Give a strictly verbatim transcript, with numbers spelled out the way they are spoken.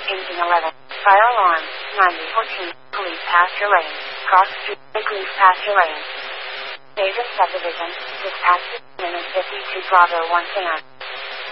Engine eleven. Fire alarm. ninety fourteen. Police past your lane. Cross street. Police past your lane. Davis subdivision. Dispatch minutes fifty-two Bravo one Sam.